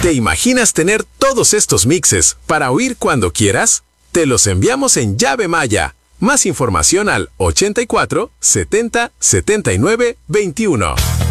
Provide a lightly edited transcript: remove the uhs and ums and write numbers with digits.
¿Te imaginas tener todos estos mixes para oír cuando quieras? Te los enviamos en llave Maya. Más información al 84 70 79 21.